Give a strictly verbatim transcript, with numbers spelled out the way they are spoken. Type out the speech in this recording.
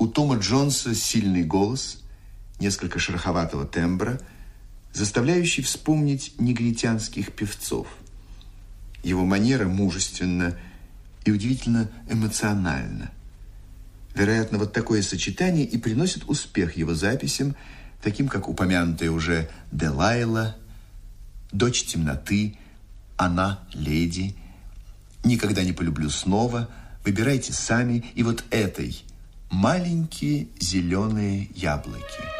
Тома Джонса сильный голос, несколько шероховатого тембра, заставляющий вспомнить негритянских певцов. Его манера мужественна и удивительно эмоциональна. Вероятно, вот такое сочетание и приносит успех его записям, таким как упомянутая уже «Делайла», «Дочь темноты», «Она, леди», «Никогда не полюблю снова», «Выбирайте сами» и вот этой «Маленькие зеленые яблоки».